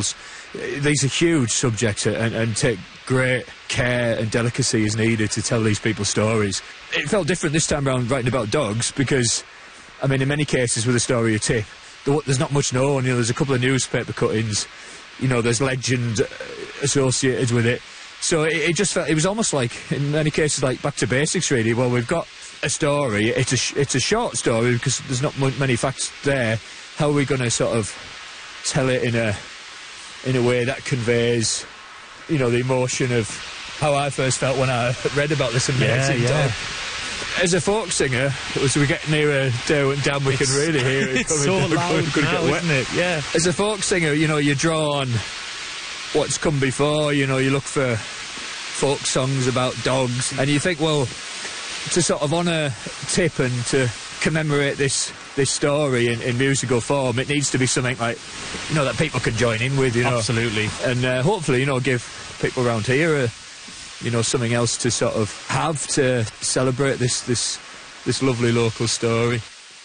animals. These are huge subjects, and take great care and delicacy is needed to tell these people's stories. It felt different this time around writing about dogs because, I mean, in many cases with the story of Tip, there's not much known. You know, there's a couple of newspaper cuttings. You know, there's legend associated with it. So it just felt, it was almost like, in many cases, like back to basics, really. Well, we've got a story. It's a short story because there's not many facts there. How are we going to sort of tell it in a way that conveys, you know, the emotion of how I first felt when I read about this amazing dog. As a folk singer, as we get nearer Derwent Dam, we can really hear it. It's so loud now, isn't it? Yeah. As a folk singer, you know, you draw on what's come before. You know, you look for folk songs about dogs, and you think, well, to sort of honour Tip and to commemorate this story in musical form, it needs to be something like, you know, that people can join in with, you know. Absolutely. And hopefully, you know, give people around here you know, something else to sort of have to celebrate this lovely local story.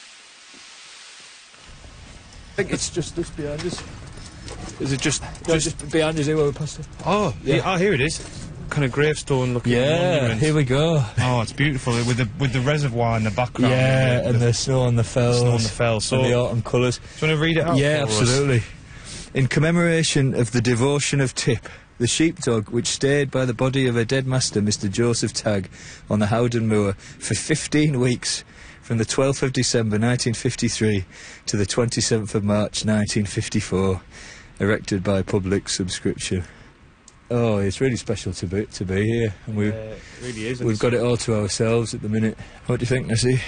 I think it's just this behind us. Is it just behind us here where we passed it? Oh, yeah. Here it is. Kind of gravestone looking monument. Here we go. Oh, it's beautiful with the reservoir in the background. Yeah, and the snow on the fells. Snow on the fells. So, and the autumn colours. Do you want to read it out? Yeah, for absolutely. us? In commemoration of the devotion of Tip, the sheepdog which stayed by the body of her dead master, Mr. Joseph Tagg, on the Howden Moor for 15 weeks, from the 12th of December 1953 to the 27th of March 1954, erected by public subscription. Oh, it's really special to be here, and it really is. We've got it all to ourselves at the minute. What do you think, Nessie?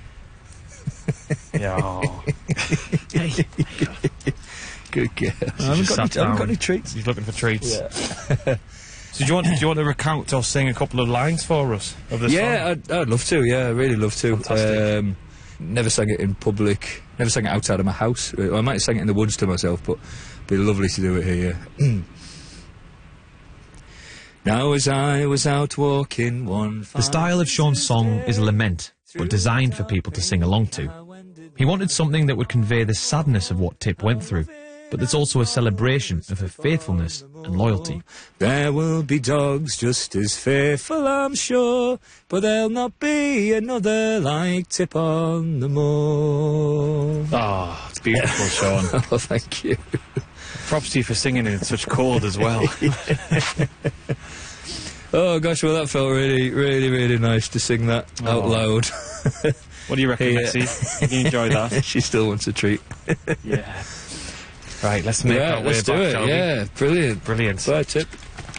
Yeah. Hey. Good girl. I haven't got any treats. He's looking for treats. Yeah. So do you want to recount or sing a couple of lines for us of this song? I'd love to. Yeah, I'd really love to. Fantastic. Never sang it in public. Never sang it outside of my house. I might have sang it in the woods to myself, but it'd be lovely to do it here. Now as I was out walking The style of Sean's song is a lament, but designed for people to sing along to. He wanted something that would convey the sadness of what Tip went through, but there's also a celebration of her faithfulness and loyalty. There will be dogs just as faithful, I'm sure, but there'll not be another like Tip on the moor. Oh, it's beautiful, Sean. Oh, thank you. Props to you for singing in such cold as well. Oh gosh, well that felt really, really, really nice to sing that out loud. What do you reckon, Nessie? You enjoy that? She still wants a treat. Yeah. Right, let's make our way let's back, do it. shall we? Yeah, brilliant. Brilliant. Bye, Tip.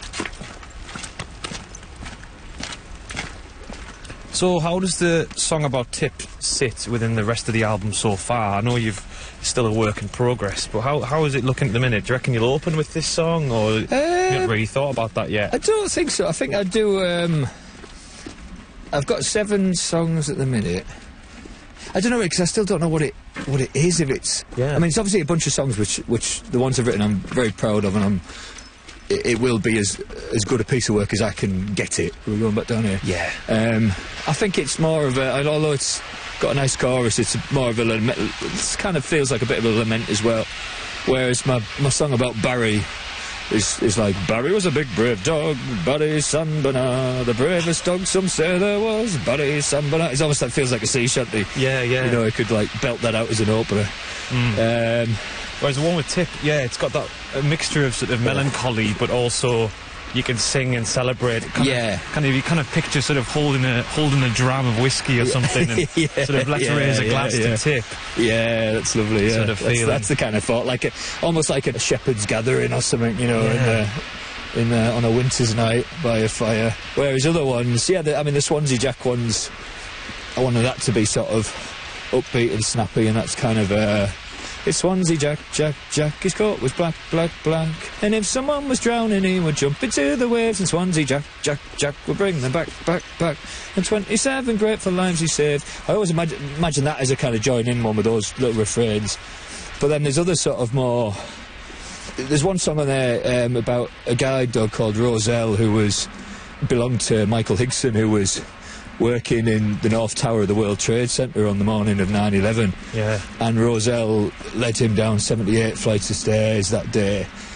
So how does the song about Tip sit within the rest of the album so far? I know you've still a work in progress, but how is it looking at the minute? Do you reckon you'll open with this song, or you haven't really thought about that yet? I don't think so. I think I do. I've got 7 songs at the minute. I don't know, because I still don't know what it is. If it's, I mean, it's obviously a bunch of songs which the ones I've written I'm very proud of, and it will be as good a piece of work as I can get it. We're going back down here. Yeah. I think it's more of a, although it's got a nice chorus, it's more of a lament. It kind of feels like a bit of a lament as well. Whereas my song about Barry is like, Barry was a big brave dog, Barry San Bernard, the bravest dog some say there was, Barry San Bernard. It's almost like, feels like a sea shanty. Yeah, yeah. You know, it could like belt that out as an opera. Whereas the one with Tip, it's got that a mixture of sort of melancholy, but also you can sing and celebrate. You kind of picture sort of holding a dram of whiskey or something, and sort of let's raise a glass to Tip. Yeah, that's lovely. Yeah. Sort of feeling. That's the kind of thought, like almost like a shepherd's gathering or something, you know, on a winter's night by a fire. Whereas other ones, the Swansea Jack ones, I wanted that to be sort of upbeat and snappy, and that's kind of it's Swansea Jack, his coat was black, black, black, and if someone was drowning he would jump into the waves, and Swansea Jack would bring them back, back, back, and 27 grateful lives he saved. I always imagine that as a kind of join-in one with those little refrains. But then there's other sort of more... There's one song on there about a guide dog called Roselle who belonged to Michael Higson, who was working in the North Tower of the World Trade Centre on the morning of 9/11. Yeah. And Roselle led him down 78 flights of stairs that day,